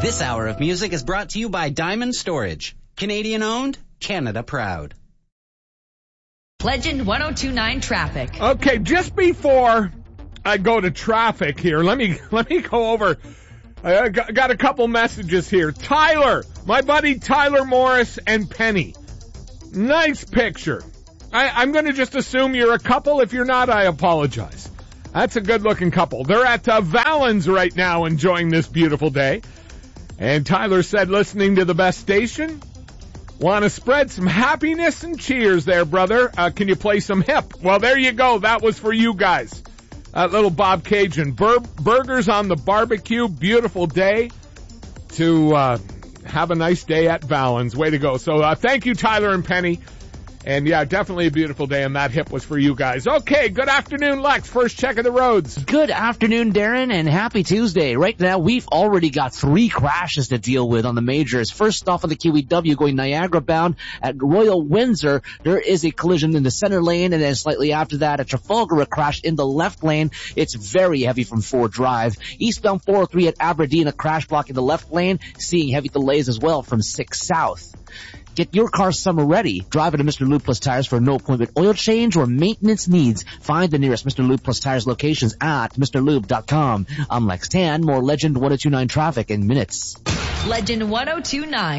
This hour of music is brought to you by Diamond Storage. Canadian owned, Canada proud. Legend 102.9 traffic. Okay, just before I go to traffic here, let me go over. I got a couple messages here. Tyler, my buddy Tyler Morris and Penny. Nice picture. I'm going to just assume you're a couple. If you're not, I apologize. That's a good-looking couple. They're at Valens right now enjoying this beautiful day. And Tyler said, listening to the best station. Want to spread some happiness and cheers there, brother. Can you play some hip? Well, there you go. That was for you guys. Little Bob Cajun. Burgers on the barbecue. Beautiful day to have a nice day at Valens. Way to go. So thank you, Tyler and Penny. And yeah, definitely a beautiful day, and that hip was for you guys. Okay, good afternoon, Lex. First check of the roads. Good afternoon, Darren, and happy Tuesday. Right now, we've already got 3 crashes to deal with on the majors. First off on the QEW going Niagara bound at Royal Windsor, there is a collision in the center lane, and then slightly after that, at Trafalgar, a crash in the left lane. It's very heavy from Ford Drive. Eastbound 403 at Aberdeen, a crash block in the left lane, seeing heavy delays as well from 6 South. Get your car summer ready. Drive it to Mr. Lube Plus Tires for no appointment oil change or maintenance needs. Find the nearest Mr. Lube Plus Tires locations at MrLube.com. I'm Lex Tan. More Legend 102.9 traffic in minutes. Legend 102.9.